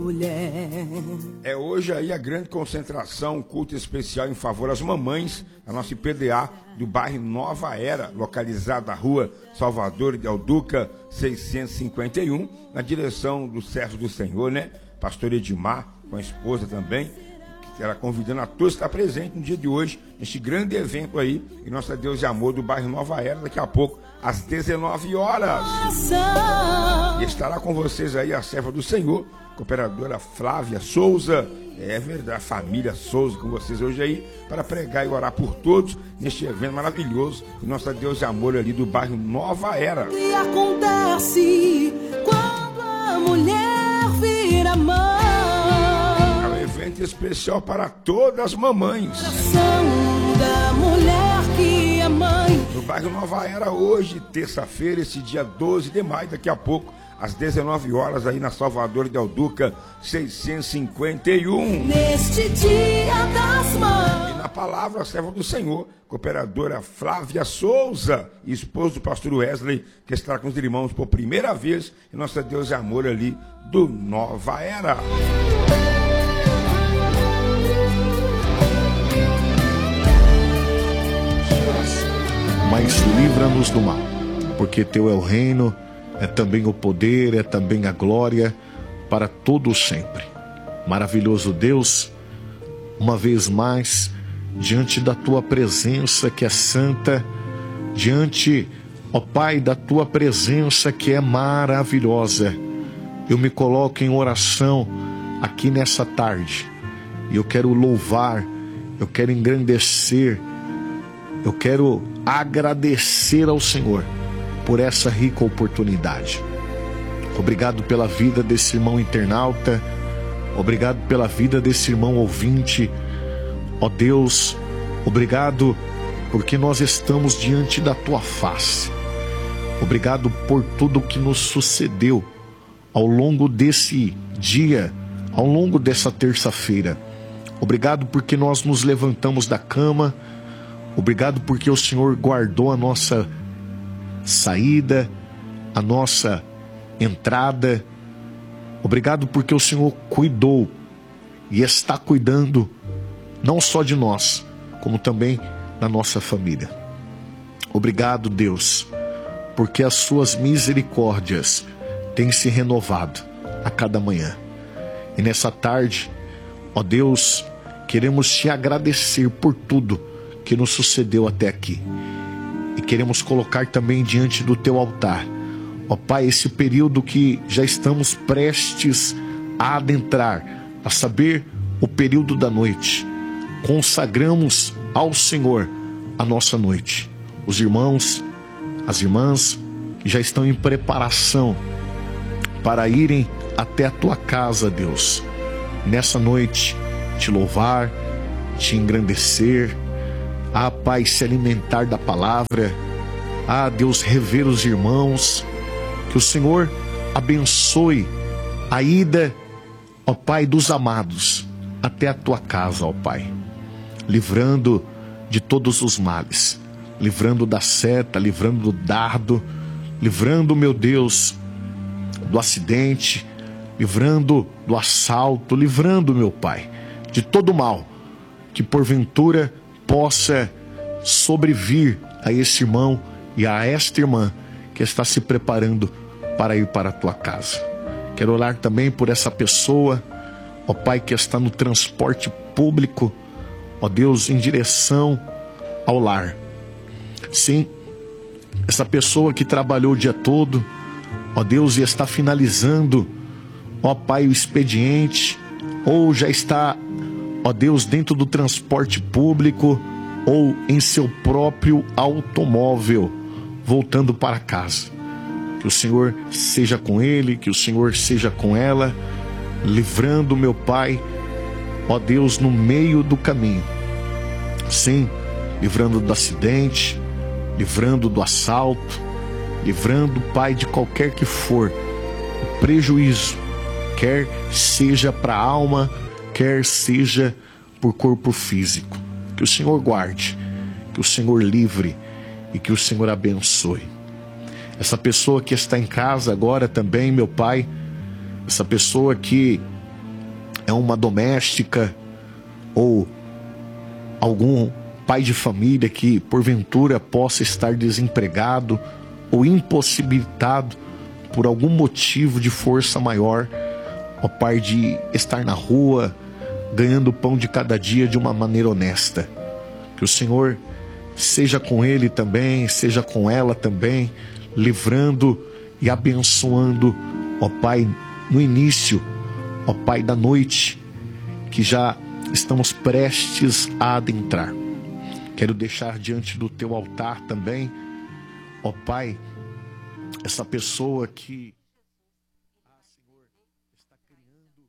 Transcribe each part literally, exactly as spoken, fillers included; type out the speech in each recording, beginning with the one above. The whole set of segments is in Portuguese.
É hoje aí a grande concentração, um culto especial em favor às mamães da nossa I P D A do bairro Nova Era, localizado na rua Salvador de Alduca, seiscentos e cinquenta e um, na direção do servo do Senhor, né? Pastor Edmar, com a esposa também, que ela convidando a todos a estar presente no dia de hoje, neste grande evento aí, em Nossa Deus e Amor do bairro Nova Era, daqui a pouco, às dezenove horas. E estará com vocês aí a serva do Senhor, cooperadora Flávia Souza, é verdade, a família Souza com vocês hoje aí, para pregar e orar por todos neste evento maravilhoso de Nossa Deus e Amor ali do bairro Nova Era. E acontece quando a mulher vira mãe. É um evento especial para todas as mamães. Da mulher que é mãe. No bairro Nova Era hoje, terça-feira, esse dia doze de maio, daqui a pouco, às dezenove horas, aí na Salvador de Alduca, seiscentos e cinquenta e um. Neste dia das mães. E na palavra, a serva do Senhor, cooperadora Flávia Souza, esposa do pastor Wesley, que estará com os irmãos por primeira vez, em Nossa Deus e Amor ali do Nova Era. Mas livra-nos do mal, porque teu é o reino, é também o poder, é também a glória, para todo sempre. Maravilhoso Deus, uma vez mais, diante da tua presença que é santa, diante, ó Pai, da tua presença que é maravilhosa, eu me coloco em oração aqui nessa tarde, e eu quero louvar, eu quero engrandecer, eu quero agradecer ao Senhor por essa rica oportunidade. Obrigado pela vida desse irmão internauta, obrigado pela vida desse irmão ouvinte. Ó Deus, obrigado porque nós estamos diante da tua face. Obrigado por tudo que nos sucedeu ao longo desse dia, ao longo dessa terça-feira. Obrigado porque nós nos levantamos da cama. Obrigado porque o Senhor guardou a nossa saída, a nossa entrada. Obrigado porque o Senhor cuidou e está cuidando não só de nós, como também da nossa família. Obrigado, Deus, porque as suas misericórdias têm se renovado a cada manhã. E nessa tarde, ó Deus, queremos te agradecer por tudo que nos sucedeu até aqui. E queremos colocar também diante do teu altar, ó Pai, esse período que já estamos prestes a adentrar, a saber, o período da noite. Consagramos ao Senhor a nossa noite. Os irmãos, as irmãs que já estão em preparação para irem até a tua casa, Deus, nessa noite, te louvar, te engrandecer, ah, Pai, se alimentar da palavra. Ah, Deus, rever os irmãos. Que o Senhor abençoe a ida, ó Pai, dos amados até a tua casa, ó Pai, livrando de todos os males, livrando da seta, livrando do dardo, livrando, meu Deus, do acidente, livrando do assalto, livrando, meu Pai, de todo mal que porventura possa sobrevir a esse irmão e a esta irmã que está se preparando para ir para a tua casa. Quero orar também por essa pessoa, ó Pai, que está no transporte público, ó Deus, em direção ao lar. Sim, essa pessoa que trabalhou o dia todo, ó Deus, e está finalizando, ó Pai, o expediente, ou já está, ó Deus, dentro do transporte público ou em seu próprio automóvel, voltando para casa. Que o Senhor seja com ele, que o Senhor seja com ela, livrando, meu Pai, ó Deus, no meio do caminho. Sim, livrando do acidente, livrando do assalto, livrando, Pai, de qualquer que for o prejuízo, quer seja para a alma, quer seja por corpo físico. Que o Senhor guarde, que o Senhor livre e que o Senhor abençoe. Essa pessoa que está em casa agora também, meu Pai, essa pessoa que é uma doméstica ou algum pai de família que porventura possa estar desempregado ou impossibilitado por algum motivo de força maior, ó Pai, de estar na rua ganhando o pão de cada dia de uma maneira honesta. Que o Senhor seja com ele também, seja com ela também, livrando e abençoando, ó Pai, no início, ó Pai, da noite, que já estamos prestes a adentrar. Quero deixar diante do teu altar também, ó Pai, essa pessoa que, ah, Senhor, está criando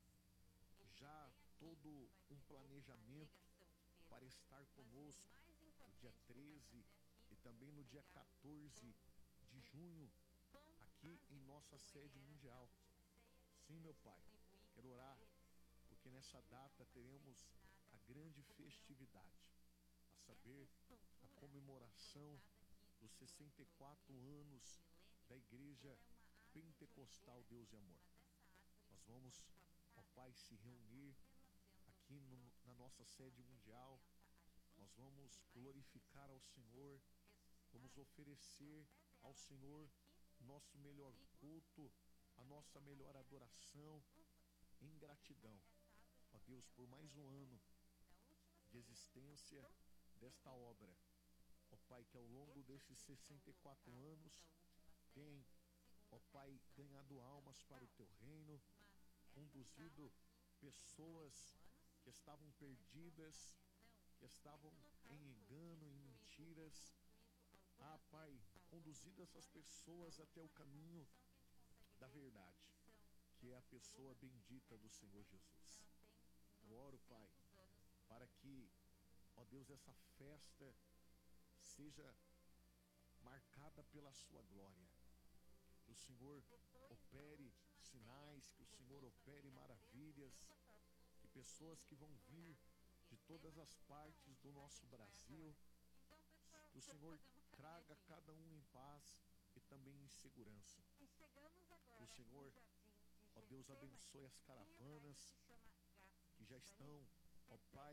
já todo um planejamento para estar conosco no dia treze e também no dia quatorze de junho, aqui em nossa sede mundial. Sim, meu Pai, quero orar, porque nessa data teremos a grande festividade, a saber, a comemoração dos sessenta e quatro anos da Igreja Pentecostal Deus e Amor. Nós vamos, ó Pai, se reunir aqui no, na nossa sede mundial. Nós vamos glorificar ao Senhor, vamos oferecer ao Senhor nosso melhor culto, a nossa melhor adoração em gratidão, ó Deus, por mais um ano de existência desta obra. Ó Pai, que ao longo desses sessenta e quatro anos tem, ó Pai, ganhado almas para o teu reino, conduzido pessoas que estavam perdidas, que estavam em engano, em mentiras. Ah, Pai, conduzido essas pessoas até o caminho da verdade, que é a pessoa bendita do Senhor Jesus. Eu oro, Pai, para que, ó Deus, essa festa seja marcada pela sua glória. Que o Senhor opere sinais, que o Senhor opere maravilhas, que pessoas que vão vir de todas as partes do nosso Brasil, que o Senhor traga cada um em paz e também em segurança. Que o Senhor, ó Deus, abençoe as caravanas que já estão, ó Pai,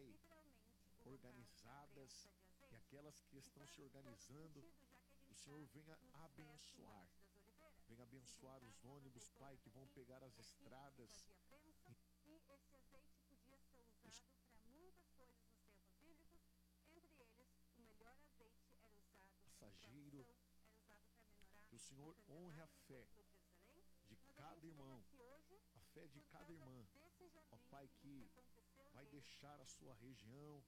organizadas, e aquelas que estão se organizando, o Senhor venha abençoar. Venha abençoar os ônibus, Pai, que vão pegar as estradas. E esse azeite podia ser usado para muitas coisas nos tempos bíblicos. Entre eles, o melhor azeite era usado Passageiro, era usado para menorar. que o Senhor honre a fé de cada irmão, a fé de cada irmã, ó Pai, que vai deixar a sua região,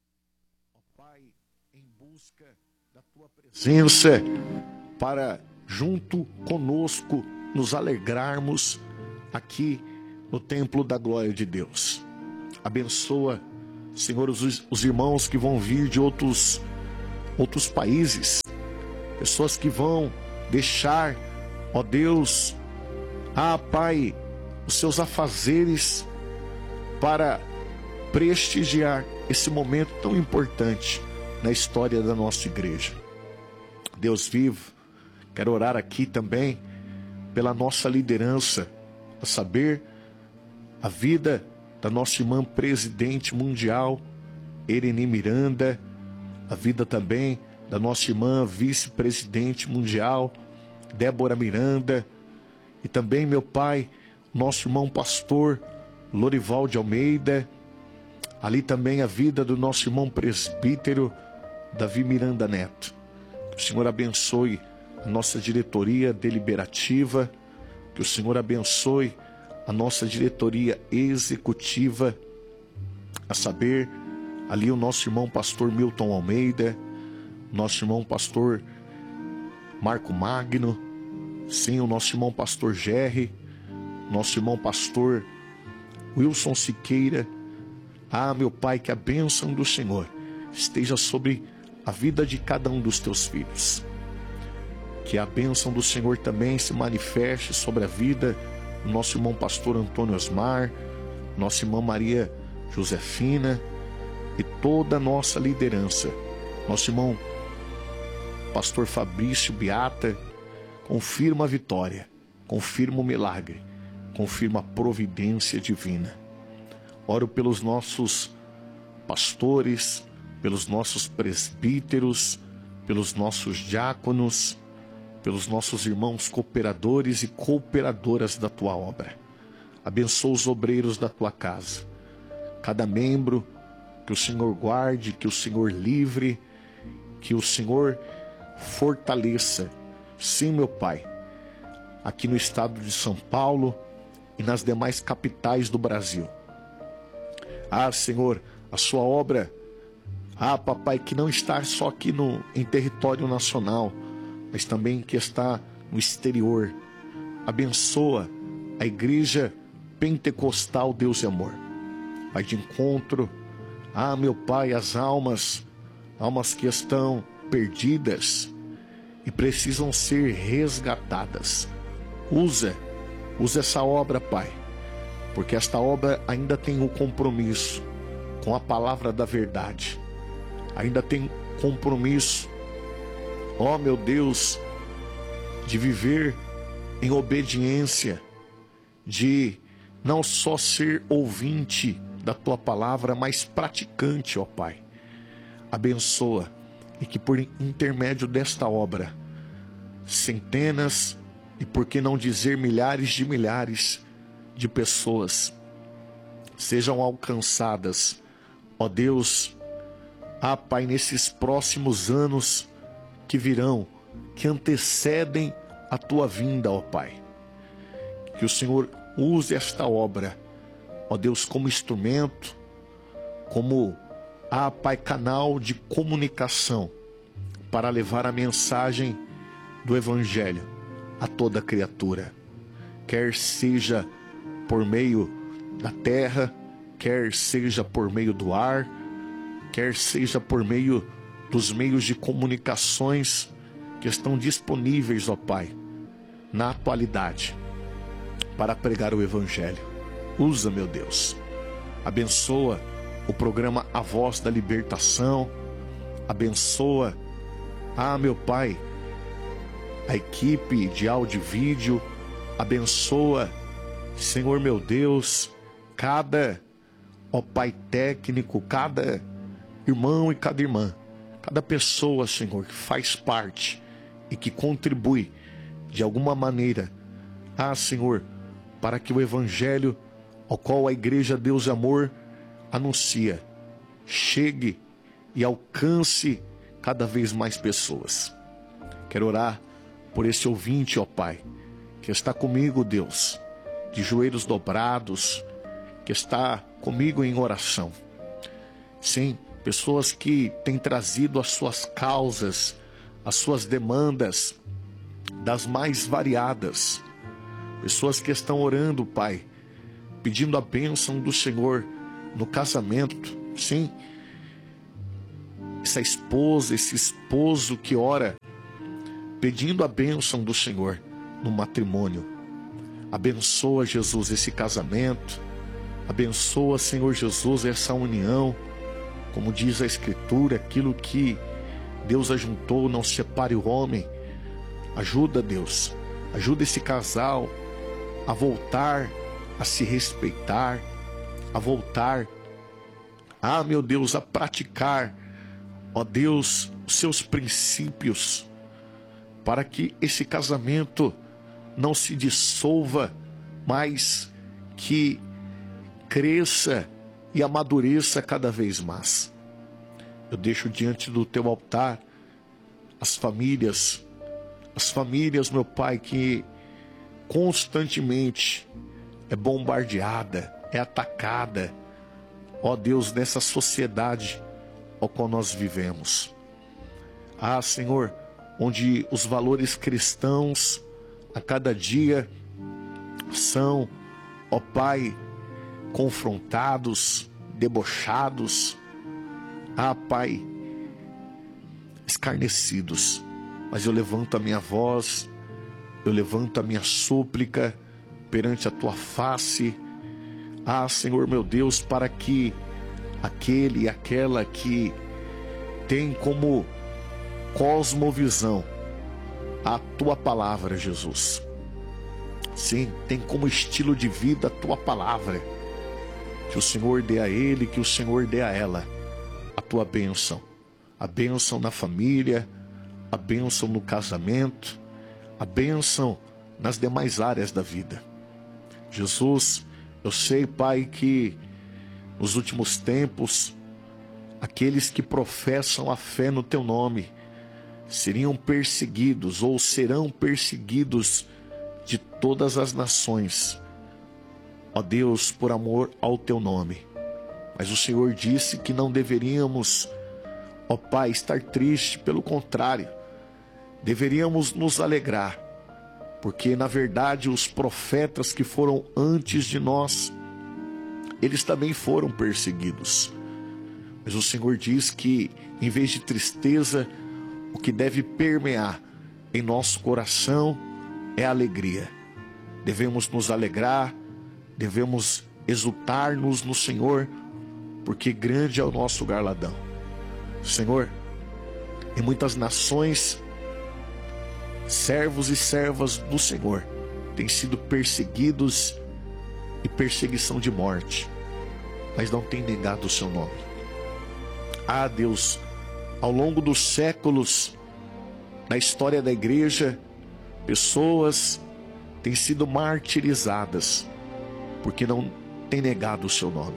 ó Pai, em busca da tua presença, para junto conosco nos alegrarmos aqui no templo da glória de Deus. Abençoa, Senhor, os, os irmãos que vão vir de outros, outros países, pessoas que vão deixar, ó Deus, ah, Pai, os seus afazeres para prestigiar esse momento tão importante na história da nossa igreja. Deus vivo, quero orar aqui também pela nossa liderança, a saber, a vida da nossa irmã presidente mundial, Ereni Miranda, a vida também da nossa irmã vice-presidente mundial, Débora Miranda, e também, meu Pai, nosso irmão pastor Lorival de Almeida, ali também a vida do nosso irmão presbítero Davi Miranda Neto. Que o Senhor abençoe a nossa diretoria deliberativa, que o Senhor abençoe a nossa diretoria executiva, a saber, ali o nosso irmão pastor Milton Almeida, nosso irmão pastor Marco Magno, sim, o nosso irmão pastor Gerry, nosso irmão pastor Wilson Siqueira. Ah, meu Pai, que a bênção do Senhor esteja sobre a vida de cada um dos teus filhos. Que a bênção do Senhor também se manifeste sobre a vida do nosso irmão pastor Antônio Osmar, nossa irmã Maria Josefina e toda a nossa liderança. Nosso irmão pastor Fabrício Beata, confirma a vitória, confirma o milagre, confirma a providência divina. oro pelos nossos pastores, pelos nossos presbíteros, pelos nossos diáconos, pelos nossos irmãos cooperadores e cooperadoras da tua obra. Abençoa os obreiros da tua casa. Cada membro, que o Senhor guarde, que o Senhor livre, que o Senhor fortaleça. Sim, meu Pai, aqui no estado de São Paulo e nas demais capitais do Brasil. Ah, Senhor, a sua obra, ah, papai, que não está só aqui no, em território nacional, mas também que está no exterior. Abençoa a igreja pentecostal Deus e Amor. Vai de encontro, ah, meu Pai, as almas, almas que estão perdidas e precisam ser resgatadas. Usa, usa essa obra, Pai, porque esta obra ainda tem um compromisso com a palavra da verdade. Ainda tem compromisso, ó meu Deus, de viver em obediência, de não só ser ouvinte da tua palavra, mas praticante, ó Pai. Abençoa e que por intermédio desta obra, centenas e por que não dizer milhares de milhares de pessoas sejam alcançadas, ó Deus. Ah, Pai, nesses próximos anos que virão, que antecedem a tua vinda, ó Pai. Que o Senhor use esta obra, ó Deus, como instrumento, como, ah, Pai, canal de comunicação para levar a mensagem do Evangelho a toda criatura. Quer seja por meio da terra, quer seja por meio do ar, quer seja por meio dos meios de comunicações que estão disponíveis, ó Pai, na atualidade, para pregar o Evangelho. Usa, meu Deus. Abençoa o programa A Voz da Libertação. Abençoa, ah, meu Pai, a equipe de áudio e vídeo. Abençoa, Senhor meu Deus, cada, ó Pai, técnico, cada irmão e cada irmã, cada pessoa, Senhor, que faz parte e que contribui de alguma maneira, ah, Senhor, para que o Evangelho ao qual a Igreja Deus e Amor anuncia chegue e alcance cada vez mais pessoas. Quero orar por esse ouvinte, ó Pai, que está comigo, Deus, de joelhos dobrados, que está comigo em oração. Sim, pessoas que têm trazido as suas causas, as suas demandas, das mais variadas. Pessoas que estão orando, Pai, pedindo a bênção do Senhor no casamento. Sim, essa esposa, esse esposo que ora, pedindo a bênção do Senhor no matrimônio. Abençoa, Jesus, esse casamento. Abençoa, Senhor Jesus, essa união. Como diz a Escritura, aquilo que Deus ajuntou, não separe o homem. Ajuda, Deus, ajuda esse casal a voltar a se respeitar, a voltar, ah, meu Deus, a praticar, ó Deus, os seus princípios, para que esse casamento não se dissolva, mas que cresça e amadureça cada vez mais. Eu deixo diante do teu altar as famílias, as famílias, meu Pai, que constantemente é bombardeada, é atacada, ó Deus, nessa sociedade ao qual nós vivemos. Ah, Senhor, onde os valores cristãos a cada dia são, ó Pai, confrontados, debochados, ah, Pai, escarnecidos. Mas eu levanto a minha voz, eu levanto a minha súplica perante a tua face, ah, Senhor meu Deus, para que aquele e aquela que tem como cosmovisão a tua palavra, Jesus. Sim, tem como estilo de vida a tua palavra. Que o Senhor dê a ele, que o Senhor dê a ela a tua bênção. A bênção na família, a bênção no casamento, a bênção nas demais áreas da vida. Jesus, eu sei, Pai, que nos últimos tempos, aqueles que professam a fé no teu nome seriam perseguidos ou serão perseguidos de todas as nações, ó Deus, por amor ao teu nome. Mas o Senhor disse que não deveríamos, ó Pai, estar triste, pelo contrário, deveríamos nos alegrar, porque na verdade os profetas que foram antes de nós, eles também foram perseguidos. Mas o Senhor diz que em vez de tristeza, o que deve permear em nosso coração é alegria. Devemos nos alegrar, devemos exultar-nos no Senhor, porque grande é o nosso galardão. Senhor, em muitas nações, servos e servas do Senhor têm sido perseguidos e perseguição de morte, mas não têm negado o seu nome. Ah, Deus, ao longo dos séculos, na história da igreja, pessoas têm sido martirizadas porque não têm negado o seu nome.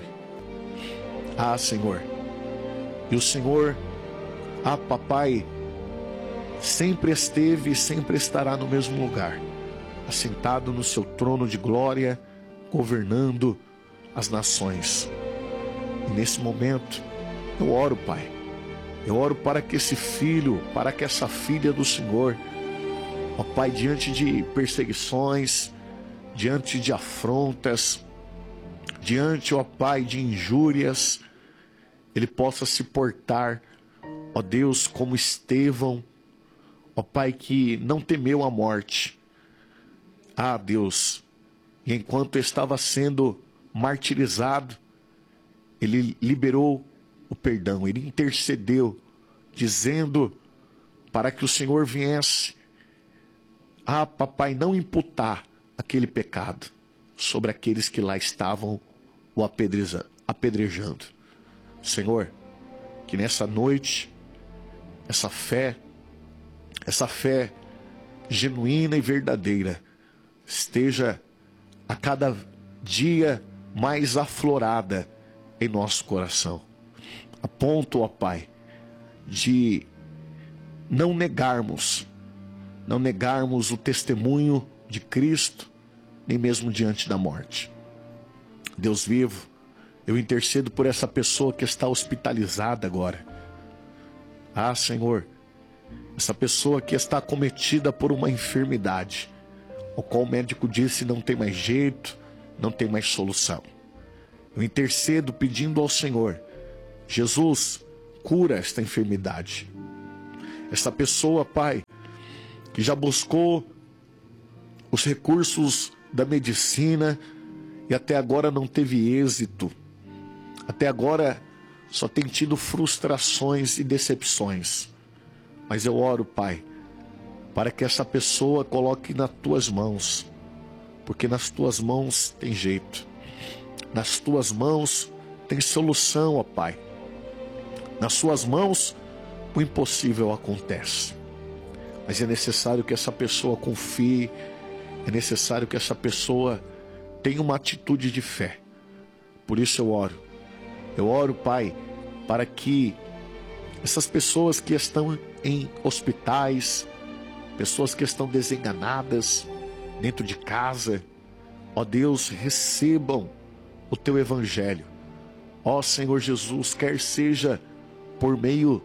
Ah, Senhor, e o Senhor, ah, Papai, sempre esteve e sempre estará no mesmo lugar, assentado no seu trono de glória, governando as nações. E nesse momento, eu oro, Pai, eu oro para que esse filho, para que essa filha do Senhor, ó Pai, diante de perseguições, diante de afrontas, diante, ó Pai, de injúrias, ele possa se portar, ó Deus, como Estevão, ó Pai, que não temeu a morte. Ah, Deus, e enquanto estava sendo martirizado, ele liberou o perdão, ele intercedeu, dizendo para que o Senhor viesse, ah, Papai, não imputar aquele pecado sobre aqueles que lá estavam o apedrejando. Senhor, que nessa noite, essa fé, essa fé genuína e verdadeira, esteja a cada dia mais aflorada em nosso coração, a ponto, ó Pai, de não negarmos, não negarmos o testemunho de Cristo, nem mesmo diante da morte. Deus vivo, eu intercedo por essa pessoa que está hospitalizada agora. Ah, Senhor, essa pessoa que está acometida por uma enfermidade, o qual o médico disse não tem mais jeito, não tem mais solução. Eu intercedo pedindo ao Senhor, Jesus, cura esta enfermidade. Essa pessoa, Pai, que já buscou os recursos da medicina e até agora não teve êxito, até agora só tem tido frustrações e decepções. Mas eu oro, Pai, para que essa pessoa coloque nas tuas mãos, porque nas tuas mãos tem jeito, nas tuas mãos tem solução, ó Pai. Nas suas mãos o impossível acontece. Mas é necessário que essa pessoa confie, é necessário que essa pessoa tenha uma atitude de fé. Por isso eu oro, eu oro, Pai, para que essas pessoas que estão em hospitais, pessoas que estão desenganadas dentro de casa, ó Deus, recebam o teu evangelho. Ó Senhor Jesus, quer seja por meio,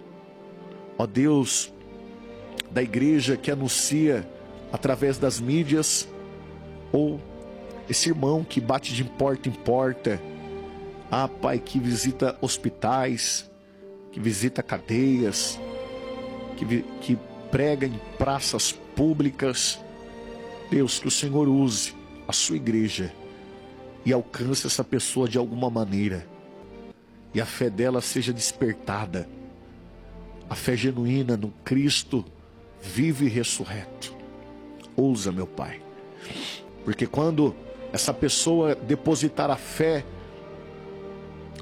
ó Deus, da igreja que anuncia através das mídias, ou esse irmão que bate de porta em porta, ah, Pai, que visita hospitais, que visita cadeias, que, que prega em praças públicas. Deus, que o Senhor use a sua igreja e alcance essa pessoa de alguma maneira, e a fé dela seja despertada, a fé genuína no Cristo vivo e ressurreto. Ousa, meu Pai, porque quando essa pessoa depositar a fé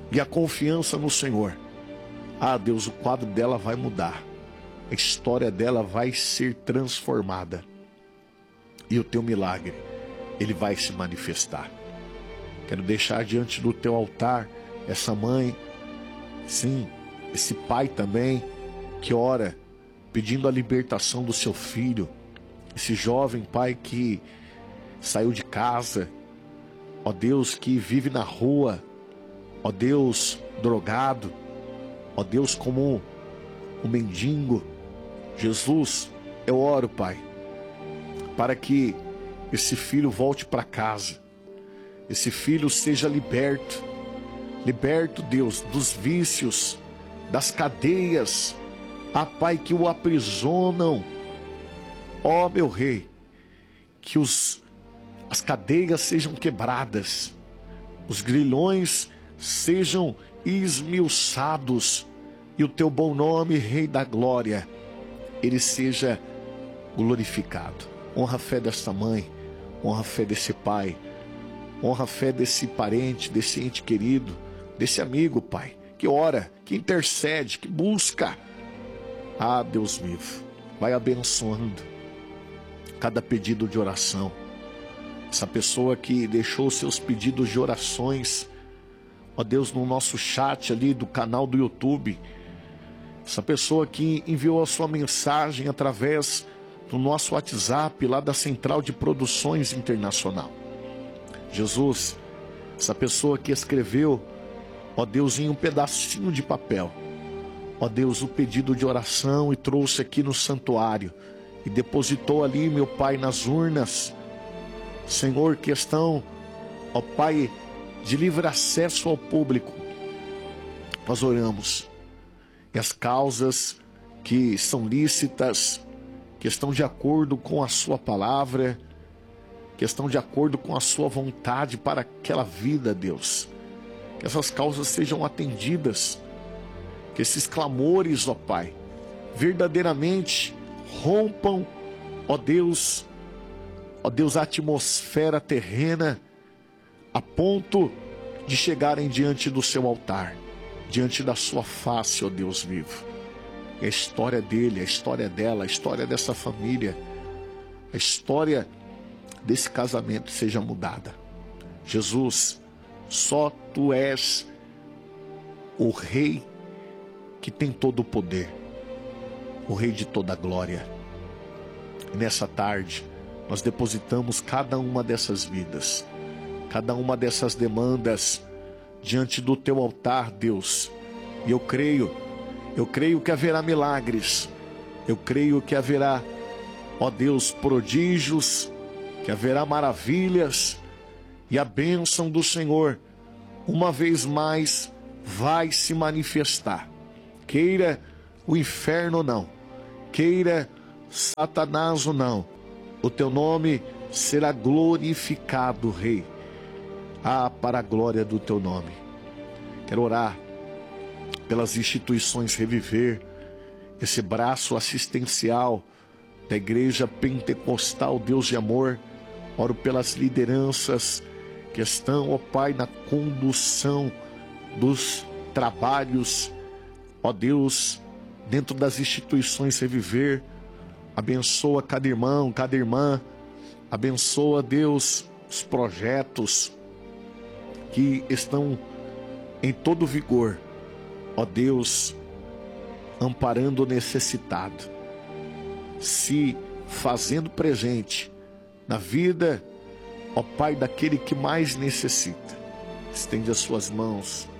e a confiança no Senhor, ah, Deus, o quadro dela vai mudar. A história dela vai ser transformada. E o teu milagre, ele vai se manifestar. Quero deixar diante do teu altar essa mãe, sim, esse pai também, que ora pedindo a libertação do seu filho. Esse jovem pai que saiu de casa, ó Deus, que vive na rua, ó Deus, drogado, ó Deus, como um mendigo. Jesus, eu oro, Pai, para que esse filho volte para casa, esse filho seja liberto, liberto, Deus, dos vícios, das cadeias, ah, Pai, que o aprisionam. Ó, meu Rei, que os, as cadeias sejam quebradas, os grilhões sejam esmiuçados, e o teu bom nome, Rei da Glória, ele seja glorificado. Honra a fé desta mãe, honra a fé desse pai, honra a fé desse parente, desse ente querido, desse amigo, Pai, que ora, que intercede, que busca. Ah, Deus vivo, vai abençoando cada pedido de oração. Essa pessoa que deixou seus pedidos de orações, ó Deus, no nosso chat ali do canal do YouTube, essa pessoa que enviou a sua mensagem através do nosso WhatsApp lá da Central de Produções Internacional. Jesus, essa pessoa que escreveu, ó Deus, em um pedacinho de papel, ó Deus, o pedido de oração e trouxe aqui no santuário e depositou ali, meu Pai, nas urnas. Senhor, questão, ó Pai, de livre acesso ao público. Nós oramos. E as causas que são lícitas, que estão de acordo com a sua palavra, que estão de acordo com a sua vontade para aquela vida, Deus. Que essas causas sejam atendidas. Que esses clamores, ó Pai, verdadeiramente rompam, ó Deus, ó Deus, a atmosfera terrena, a ponto de chegarem diante do seu altar, diante da sua face, ó Deus vivo. E a história dele, a história dela, a história dessa família, a história desse casamento seja mudada. Jesus, só Tu és o Rei que tem todo o poder, o Rei de toda a glória. E nessa tarde, nós depositamos cada uma dessas vidas, cada uma dessas demandas diante do Teu altar, Deus. E eu creio, eu creio que haverá milagres, eu creio que haverá, ó Deus, prodígios, que haverá maravilhas, e a bênção do Senhor, uma vez mais, vai se manifestar. Queira o inferno ou não, queira Satanás ou não, o Teu nome será glorificado, Rei. Ah, para a glória do Teu nome. Quero orar pelas instituições Reviver, esse braço assistencial da Igreja Pentecostal Deus de Amor. Oro pelas lideranças que estão, ó Pai, na condução dos trabalhos, ó Deus, dentro das instituições Reviver. Abençoa cada irmão, cada irmã. Abençoa, Deus, os projetos que estão em todo vigor, ó Deus, amparando o necessitado, se fazendo presente na vida, ó Pai, daquele que mais necessita. Estende as suas mãos,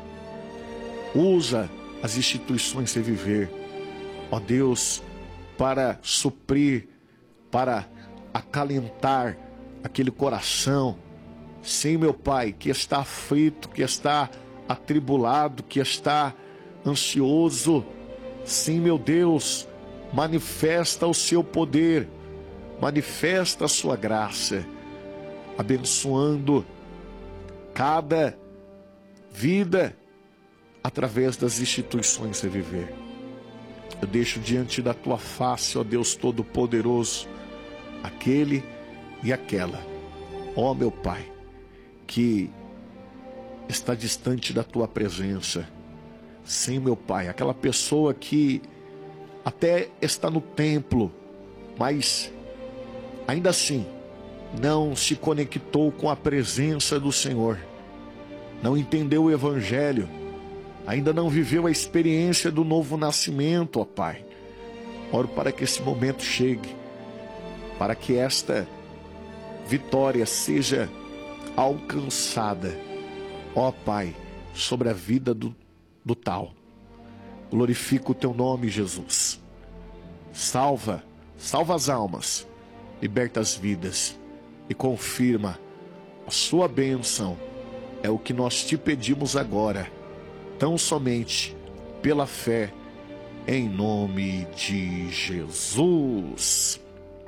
usa as instituições Reviver, ó Deus, para suprir, para acalentar aquele coração, sim, meu Pai, que está aflito, que está atribulado, que está ansioso. Sim, meu Deus, manifesta o Seu poder, manifesta a Sua graça, abençoando cada vida através das instituições Reviver. Eu deixo diante da Tua face, ó Deus Todo-Poderoso, aquele e aquela, ó meu Pai, que está distante da tua presença. Sim, meu Pai, aquela pessoa que até está no templo, mas ainda assim não se conectou com a presença do Senhor, não entendeu o Evangelho, ainda não viveu a experiência do novo nascimento, ó Pai. Oro para que esse momento chegue, para que esta vitória seja alcançada, ó Pai, sobre a vida do, do tal. Glorifica o teu nome, Jesus. Salva, salva as almas, liberta as vidas e confirma a sua bênção. É o que nós te pedimos agora, tão somente pela fé, em nome de Jesus.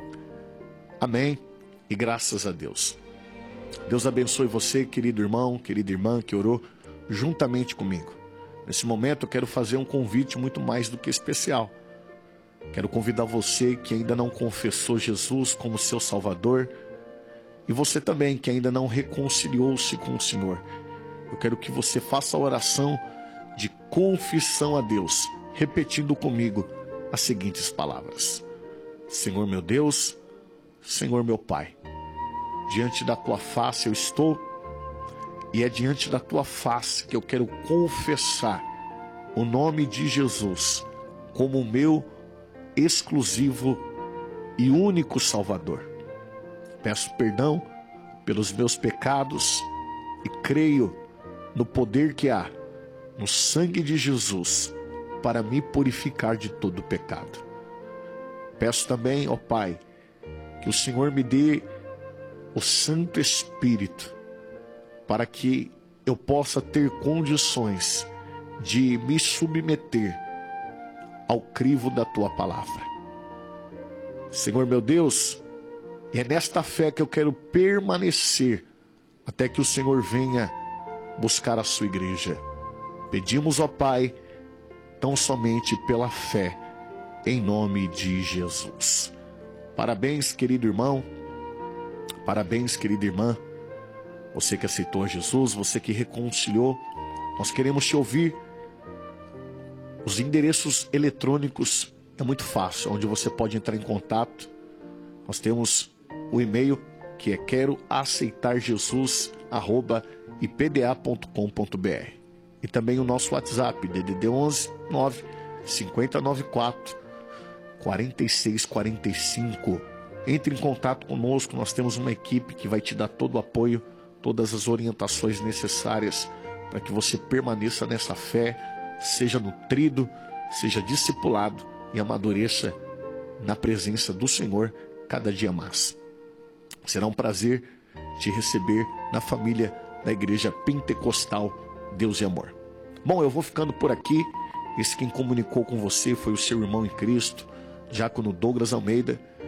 Amém e graças a Deus. Deus abençoe você, querido irmão, querida irmã que orou juntamente comigo. Nesse momento eu quero fazer um convite muito mais do que especial. Quero convidar você que ainda não confessou Jesus como seu Salvador, e você também que ainda não reconciliou-se com o Senhor. Eu quero que você faça a oração de confissão a Deus, repetindo comigo as seguintes palavras: Senhor meu Deus, Senhor meu Pai, diante da tua face eu estou, e é diante da tua face que eu quero confessar o nome de Jesus como o meu exclusivo e único Salvador. Peço perdão pelos meus pecados e creio no poder que há no sangue de Jesus para me purificar de todo pecado. Peço também, ó Pai, que o Senhor me dê o Santo Espírito para que eu possa ter condições de me submeter ao crivo da tua palavra. Senhor meu Deus, é nesta fé que eu quero permanecer até que o Senhor venha buscar a sua igreja. Pedimos, ó Pai, tão somente pela fé, em nome de Jesus. Parabéns, querido irmão, parabéns, querida irmã, você que aceitou a Jesus, você que reconciliou. Nós queremos te ouvir. Os endereços eletrônicos é muito fácil, onde você pode entrar em contato. Nós temos o e-mail que é quero aceitar jesus arroba i p d a ponto com ponto b r, e também o nosso WhatsApp D D D onze nove cinco zero nove quatro quatro seis quatro cinco. Entre em contato conosco, nós temos uma equipe que vai te dar todo o apoio, todas as orientações necessárias para que você permaneça nessa fé, seja nutrido, seja discipulado e amadureça na presença do Senhor cada dia mais. Será um prazer te receber na família da Igreja Pentecostal Deus e Amor. Bom, eu vou ficando por aqui. Esse quem comunicou com você foi o seu irmão em Cristo, Diácono Douglas Almeida.